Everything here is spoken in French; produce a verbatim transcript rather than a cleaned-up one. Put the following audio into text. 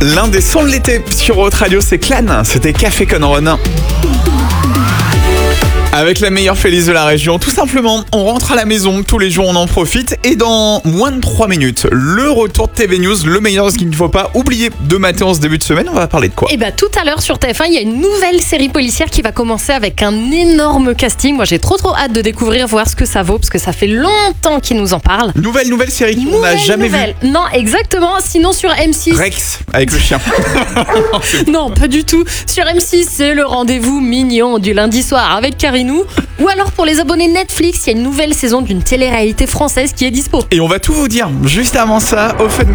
L'un des sons de l'été sur Haute Radio, c'est Clan. C'était Café Con Run. Avec la meilleure playlist de la région, tout simplement, on rentre à la maison, tous les jours on en profite et dans moins de trois minutes, le retour de T V News, le meilleur de ce qu'il ne faut pas oublier de matin en ce début de semaine, on va parler de quoi ? Et bah tout à l'heure sur T F un, il y a une nouvelle série policière qui va commencer avec un énorme casting. Moi j'ai trop trop hâte de découvrir, voir ce que ça vaut, parce que ça fait longtemps qu'ils nous en parlent. Nouvelle, nouvelle série qu'on n'a Nouvelle, jamais nouvelle. vue. Non, exactement, sinon sur M six... Rex, avec le chien. Non, pas du tout. Sur M six, c'est le rendez-vous mignon du lundi soir avec Carinou. Ou alors pour les abonnés Netflix, il y a une nouvelle saison d'une télé-réalité française qui est dispo. Et on va tout vous dire juste avant ça, au fait